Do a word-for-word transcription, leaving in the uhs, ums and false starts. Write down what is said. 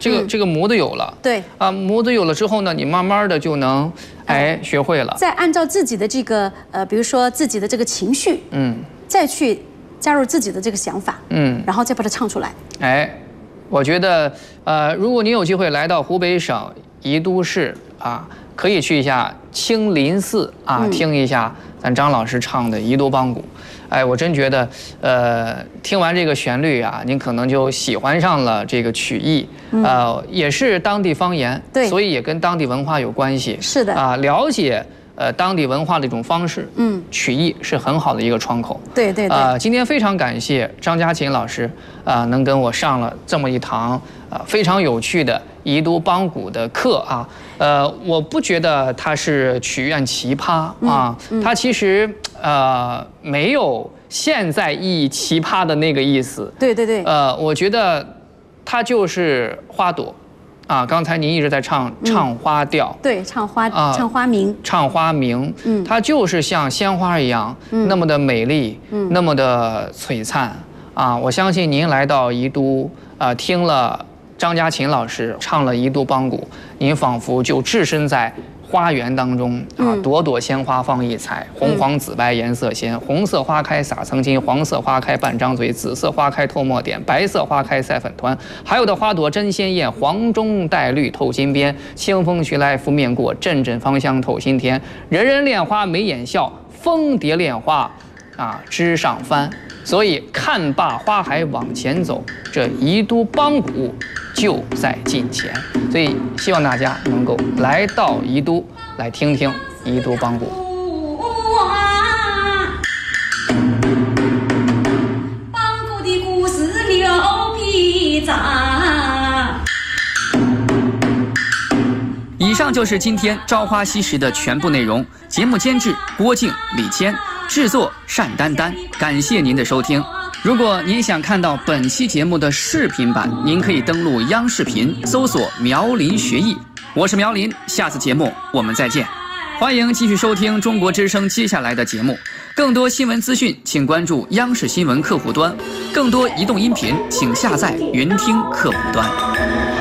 这个、嗯、这个模子有了， 对啊，模子有了之后呢，你慢慢的就能哎学会了。 再按照自己的这个呃，比如说自己的这个情绪， 嗯， 再去加入自己的这个想法， 嗯， 然后再把它唱出来。 哎，我觉得呃，如果你有机会来到湖北省宜都市啊，可以去一下青林寺啊，嗯、听一下咱张老师唱的《宜都梆鼓》。哎，我真觉得，呃，听完这个旋律啊，您可能就喜欢上了这个曲艺，嗯、呃，也是当地方言， 对， 所以也跟当地文化有关系。 是的， 啊，了解呃当地文化的一种方式，嗯，曲艺是很好的一个窗口。 对对对。 啊、呃，今天非常感谢张家琴老师啊、呃，能跟我上了这么一堂啊、呃、非常有趣的宜都梆鼓的课啊。呃，我不觉得它是曲苑奇葩啊，嗯嗯、它其实。呃，没有现在意义奇葩的那个意思。 对对对。 呃，我觉得它就是花朵，啊，刚才您一直在唱唱花调。 嗯、对，唱花啊，唱花名。 唱花名，嗯，它就是像鲜花一样，嗯、那么的美丽，嗯，那么的璀璨啊！我相信您来到宜都，啊，听了张家琴老师唱了宜都梆鼓，您仿佛就置身在。花园当中啊，朵朵鲜花放异彩，红黄紫白颜色鲜。红色花开撒曾经，黄色花开半张嘴，紫色花开透墨点，白色花开赛粉团。还有的花朵真鲜艳，黄中带绿透金边。清风徐来拂面过，阵阵芳香透心田。人人恋花眉眼笑，蜂蝶恋花啊枝上翻。所以看罢花海往前走，这宜都梆鼓就在近前。所以希望大家能够来到宜都，来听听宜都梆鼓。 梆鼓的故事牛皮杂。 以上就是今天《朝花夕拾》的全部内容。节目监制郭靖、李谦，制作单丹丹。感谢您的收听。如果您想看到本期节目的视频版，您可以登录央视频搜索苗林学艺。我是苗林，下次节目我们再见。欢迎继续收听中国之声接下来的节目。更多新闻资讯请关注央视新闻客户端，更多移动音频请下载云听客户端。